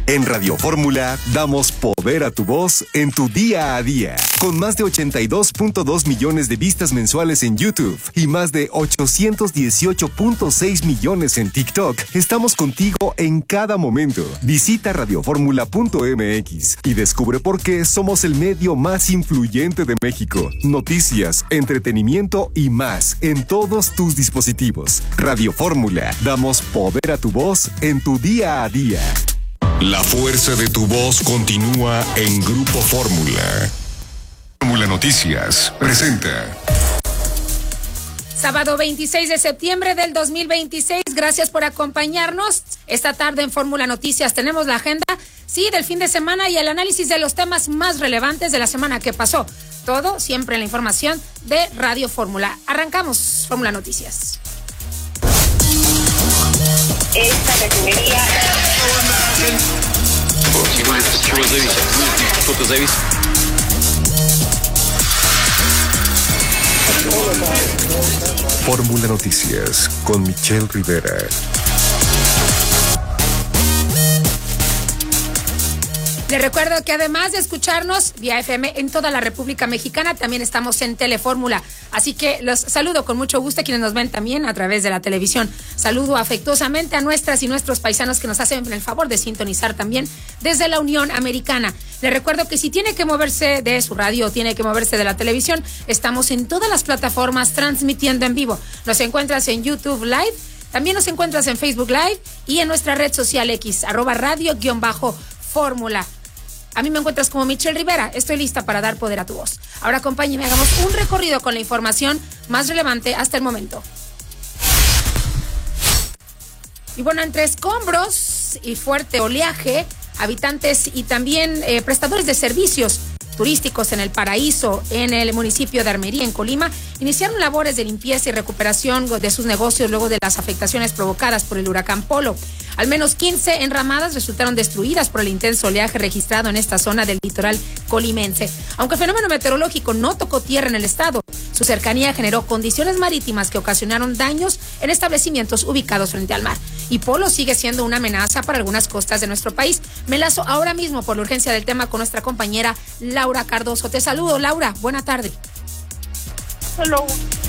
En Radio Fórmula damos poder a tu voz en tu día a día. Con más de 82.2 millones de vistas mensuales en YouTube y más de 818.6 millones en TikTok, estamos contigo en cada momento. Visita radioformula.mx y descubre por qué somos el medio más influyente de México. Noticias, entretenimiento y más en todos tus dispositivos. Radio Fórmula, damos poder a tu voz en tu día a día. La fuerza de tu voz continúa en Grupo Fórmula. Fórmula Noticias presenta. Sábado 26 de septiembre del 2026. Gracias por acompañarnos. Esta tarde en Fórmula Noticias tenemos la agenda, sí, del fin de semana y el análisis de los temas más relevantes de la semana que pasó. Todo siempre en la información de Radio Fórmula. Arrancamos Fórmula Noticias. Esta refinería. Fórmula Noticias con Michelle Rivera. Les recuerdo que además de escucharnos vía FM en toda la República Mexicana, también estamos en Telefórmula. Así que los saludo con mucho gusto a quienes nos ven también a través de la televisión. Saludo afectuosamente a nuestras y nuestros paisanos que nos hacen el favor de sintonizar también desde la Unión Americana. Les recuerdo que si tiene que moverse de su radio o tiene que moverse de la televisión, estamos en todas las plataformas transmitiendo en vivo. Nos encuentras en YouTube Live, también nos encuentras en Facebook Live y en nuestra red social X, @radio_fórmula. A mí me encuentras como Michelle Rivera. Estoy lista para dar poder a tu voz. Ahora acompáñenme, hagamos un recorrido con la información más relevante hasta el momento. Y bueno, entre escombros y fuerte oleaje, habitantes y también prestadores de servicios turísticos en El Paraíso, en el municipio de Armería, en Colima, iniciaron labores de limpieza y recuperación de sus negocios luego de las afectaciones provocadas por el huracán Polo. Al menos 15 enramadas resultaron destruidas por el intenso oleaje registrado en esta zona del litoral colimense. Aunque el fenómeno meteorológico no tocó tierra en el estado, su cercanía generó condiciones marítimas que ocasionaron daños en establecimientos ubicados frente al mar. Y Polo sigue siendo una amenaza para algunas costas de nuestro país. Me enlazo ahora mismo por la urgencia del tema con nuestra compañera Laura Cardoso. Te saludo, Laura. Buena tarde. Solo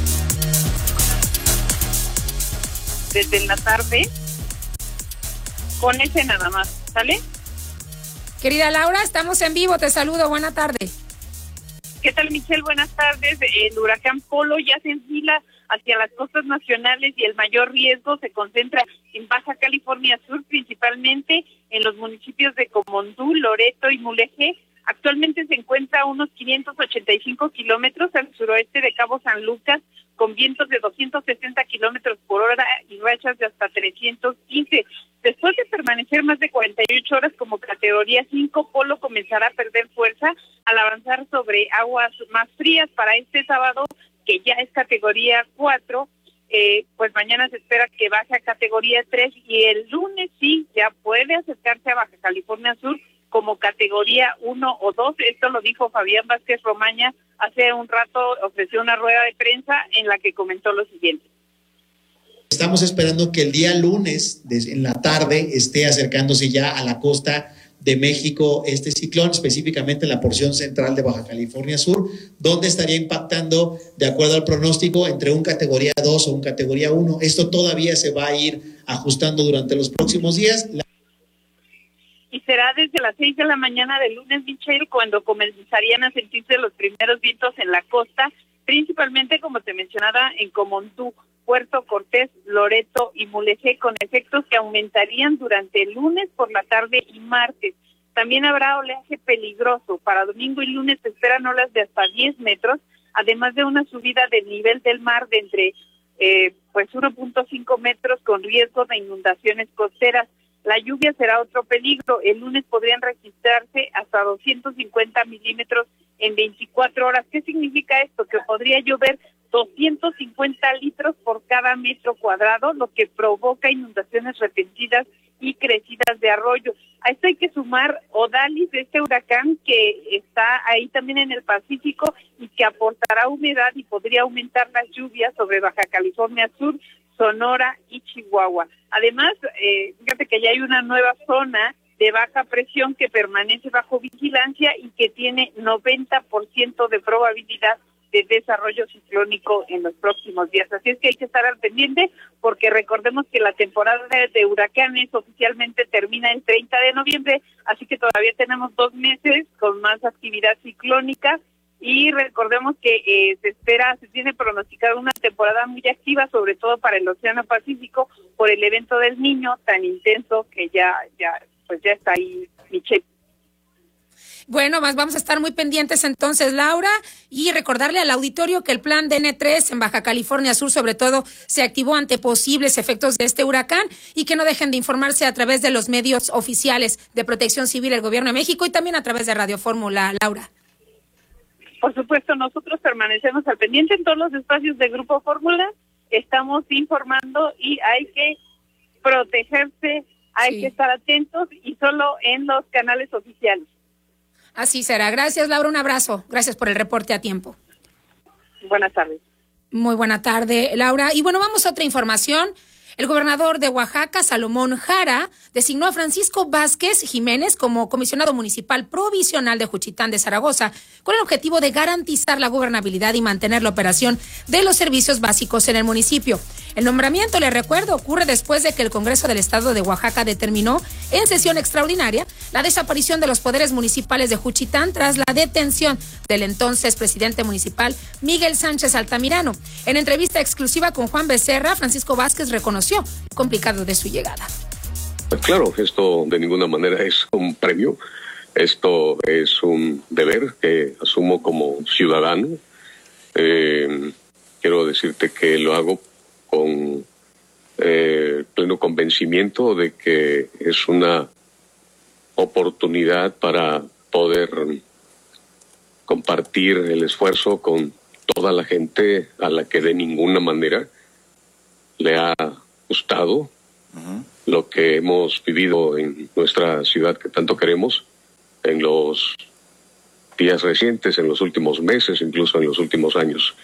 desde la tarde con ese nada más, ¿sale? Querida Laura, estamos en vivo. Te saludo. Buena tarde. ¿Qué tal, Michelle? Buenas tardes. El huracán Polo ya se enfila hacia las costas nacionales y el mayor riesgo se concentra en Baja California Sur, principalmente en los municipios de Comondú, Loreto y Mulegé. Actualmente se encuentra a unos 585 kilómetros al suroeste de Cabo San Lucas, con vientos de 260 kilómetros por hora y rachas de hasta 315. Después de permanecer más de 48 horas como categoría 5, Polo comenzará a perder fuerza al avanzar sobre aguas más frías. Para este sábado, que ya es categoría 4, pues mañana se espera que baje a categoría 3 y el lunes sí ya puede acercarse a Baja California Sur como categoría 1 o 2. Esto lo dijo Fabián Vázquez Romaña hace un rato, ofreció una rueda de prensa en la que comentó lo siguiente. Estamos esperando que el día lunes, en la tarde, esté acercándose ya a la costa de México este ciclón, específicamente en la porción central de Baja California Sur, donde estaría impactando, de acuerdo al pronóstico, entre un categoría 2 o un categoría 1. Esto todavía se va a ir ajustando durante los próximos días. Y será desde las 6 de la mañana del lunes, Michelle, cuando comenzarían a sentirse los primeros vientos en la costa, principalmente, como te mencionaba, en Comondú, Puerto Cortés, Loreto y Mulegé, con efectos que aumentarían durante el lunes por la tarde y martes. También habrá oleaje peligroso. Para domingo y lunes se esperan olas de hasta 10 metros, además de una subida del nivel del mar de entre 1.5 metros con riesgo de inundaciones costeras. La lluvia será otro peligro. El lunes podrían registrarse hasta 250 milímetros en 24 horas. ¿Qué significa esto? Que podría llover 250 litros por cada metro cuadrado, lo que provoca inundaciones repentinas y crecidas de arroyo. A esto hay que sumar Odalis, este huracán que está ahí también en el Pacífico y que aportará humedad y podría aumentar las lluvias sobre Baja California Sur, Sonora y Chihuahua. Además, fíjate que ya hay una nueva zona de baja presión que permanece bajo vigilancia y que tiene 90% de probabilidad de desarrollo ciclónico en los próximos días. Así es que hay que estar al pendiente porque recordemos que la temporada de huracanes oficialmente termina el 30 de noviembre, así que todavía tenemos 2 meses con más actividad ciclónica y recordemos que se tiene pronosticada una temporada muy activa, sobre todo para el Océano Pacífico, por el evento del Niño tan intenso que ya está ahí, Michelle. Bueno, vamos a estar muy pendientes entonces, Laura, y recordarle al auditorio que el plan DN3 en Baja California Sur, sobre todo, se activó ante posibles efectos de este huracán y que no dejen de informarse a través de los medios oficiales de Protección Civil del Gobierno de México y también a través de Radio Fórmula, Laura. Por supuesto, nosotros permanecemos al pendiente en todos los espacios de Grupo Fórmula, estamos informando y hay que protegerse, hay que estar atentos y solo en los canales oficiales. Así será. Gracias, Laura. Un abrazo. Gracias por el reporte a tiempo. Buenas tardes. Muy buena tarde, Laura. Y bueno, vamos a otra información. El gobernador de Oaxaca, Salomón Jara, designó a Francisco Vázquez Jiménez como comisionado municipal provisional de Juchitán de Zaragoza, con el objetivo de garantizar la gobernabilidad y mantener la operación de los servicios básicos en el municipio. El nombramiento, le recuerdo, ocurre después de que el Congreso del Estado de Oaxaca determinó en sesión extraordinaria la desaparición de los poderes municipales de Juchitán tras la detención del entonces presidente municipal Miguel Sánchez Altamirano. En entrevista exclusiva con Juan Becerra, Francisco Vázquez reconoció lo complicado de su llegada. Claro, esto de ninguna manera es un premio, esto es un deber que asumo como ciudadano. Quiero decirte que lo hago con pleno convencimiento de que es una oportunidad para poder compartir el esfuerzo con toda la gente a la que de ninguna manera le ha gustado lo que hemos vivido en nuestra ciudad que tanto queremos en los días recientes, en los últimos meses, incluso en los últimos años.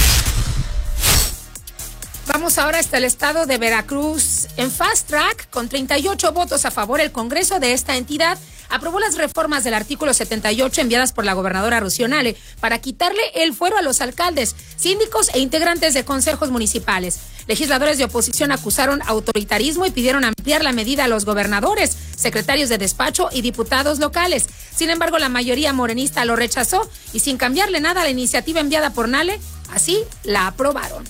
Vamos ahora hasta el estado de Veracruz. En Fast Track, con 38 votos a favor, el Congreso de esta entidad aprobó las reformas del artículo 78 enviadas por la gobernadora Rocío Nale para quitarle el fuero a los alcaldes, síndicos e integrantes de consejos municipales. Legisladores de oposición acusaron autoritarismo y pidieron ampliar la medida a los gobernadores, secretarios de despacho y diputados locales. Sin embargo, la mayoría morenista lo rechazó y sin cambiarle nada a la iniciativa enviada por Nale, así la aprobaron.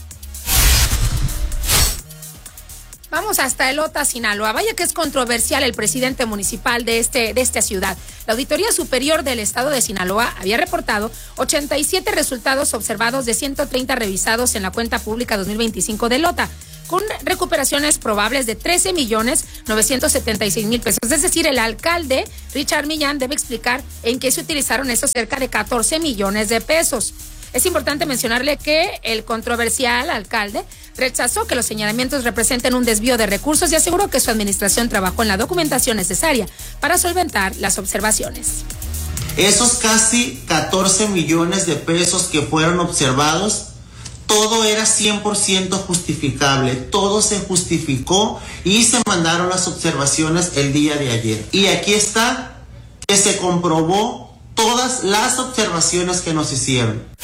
Vamos hasta Elota, Sinaloa. Vaya que es controversial el presidente municipal de esta ciudad. La Auditoría Superior del Estado de Sinaloa había reportado 87 resultados observados de 130 revisados en la cuenta pública 2025 de Elota, con recuperaciones probables de 13,976,000 pesos. Es decir, el alcalde, Richard Millán, debe explicar en qué se utilizaron esos cerca de 14 millones de pesos. Es importante mencionarle que el controversial alcalde rechazó que los señalamientos representen un desvío de recursos y aseguró que su administración trabajó en la documentación necesaria para solventar las observaciones. Esos casi 14 millones de pesos que fueron observados, todo era 100% justificable, todo se justificó y se mandaron las observaciones el día de ayer. Y aquí está que se comprobó todas las observaciones que nos hicieron.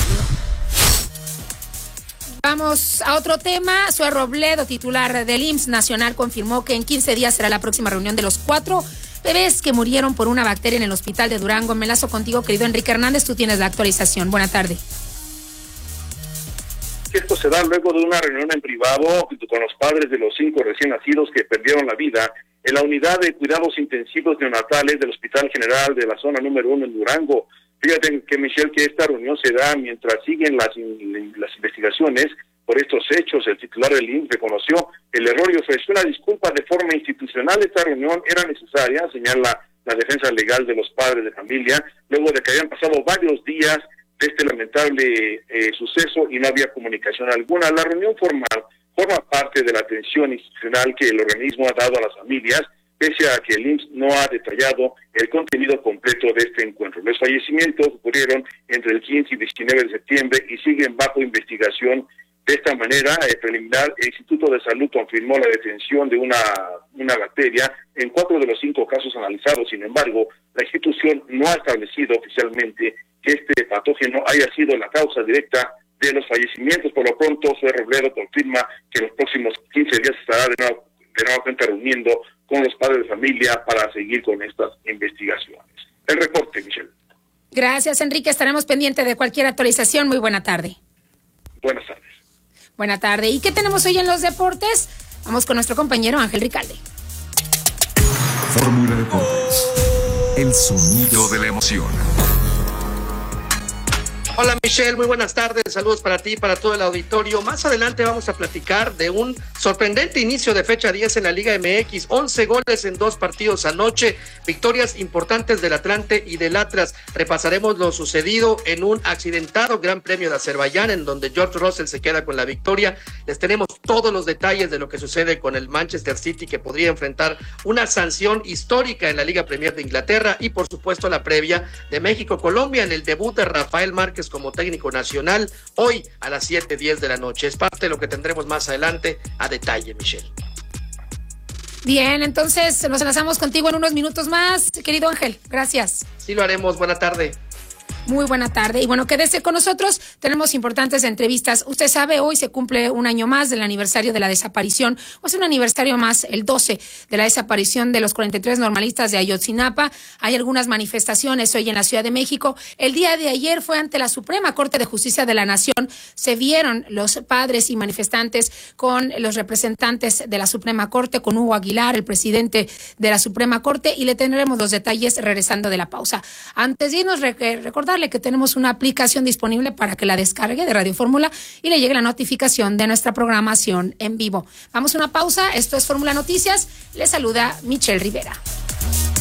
Vamos a otro tema. Zoe Robledo, titular del IMSS Nacional, confirmó que en 15 días será la próxima reunión de los 4 bebés que murieron por una bacteria en el hospital de Durango. Me enlazo contigo, querido Enrique Hernández, tú tienes la actualización. Buena tarde. Esto se da luego de una reunión en privado junto con los padres de los 5 recién nacidos que perdieron la vida en la unidad de cuidados intensivos neonatales del Hospital General de la zona número 1 en Durango. Fíjate que, Michelle, que esta reunión se da mientras siguen las investigaciones por estos hechos. El titular del IMSS reconoció el error y ofreció una disculpa de forma institucional. Esta reunión era necesaria, señala la defensa legal de los padres de familia, luego de que habían pasado varios días de este lamentable suceso y no había comunicación alguna. La reunión formal forma parte de la atención institucional que el organismo ha dado a las familias, pese a que el IMSS no ha detallado el contenido completo de este encuentro. Los fallecimientos ocurrieron entre el 15 y 19 de septiembre y siguen bajo investigación De esta manera, preliminar, el Instituto de Salud confirmó la detención de una bacteria en 4 de los 5 casos analizados. Sin embargo, la institución no ha establecido oficialmente que este patógeno haya sido la causa directa de los fallecimientos. Por lo pronto, Zoe Robledo confirma que en los próximos 15 días estará de nueva cuenta reuniendo con los padres de familia para seguir con estas investigaciones. El reporte, Michelle. Gracias, Enrique. Estaremos pendientes de cualquier actualización. Muy buena tarde. Buenas tardes. Buena tarde. ¿Y qué tenemos hoy en los deportes? Vamos con nuestro compañero Ángel Ricalde. Fórmula Deportes. El sonido de la emoción. Hola Michelle, muy buenas tardes, saludos para ti y para todo el auditorio. Más adelante vamos a platicar de un sorprendente inicio de fecha 10 en la Liga MX, 11 goles en 2 partidos anoche, victorias importantes del Atlante y del Atlas. Repasaremos lo sucedido en un accidentado Gran Premio de Azerbaiyán, en donde George Russell se queda con la victoria. Les tenemos todos los detalles de lo que sucede con el Manchester City, que podría enfrentar una sanción histórica en la Liga Premier de Inglaterra, y por supuesto la previa de México-Colombia en el debut de Rafael Márquez como técnico nacional, hoy a las 7:10 de la noche. Es parte de lo que tendremos más adelante a detalle, Michelle. Bien, entonces nos enlazamos contigo en unos minutos más, querido Ángel. Gracias. Sí, lo haremos. Buena tarde. Muy buena tarde. Y bueno, quédese con nosotros. Tenemos importantes entrevistas. Usted sabe, hoy se cumple un año más del aniversario de la desaparición, o es un aniversario más, el 12, de la desaparición de los 43 normalistas de Ayotzinapa. Hay algunas manifestaciones hoy en la Ciudad de México. El día de ayer fue ante la Suprema Corte de Justicia de la Nación. Se vieron los padres y manifestantes con los representantes de la Suprema Corte, con Hugo Aguilar, el presidente de la Suprema Corte, y le tendremos los detalles regresando de la pausa. Antes de irnos, recordarle que tenemos una aplicación disponible para que la descargue de Radio Fórmula y le llegue la notificación de nuestra programación en vivo. Vamos a una pausa. Esto es Fórmula Noticias. Le saluda Michelle Rivera.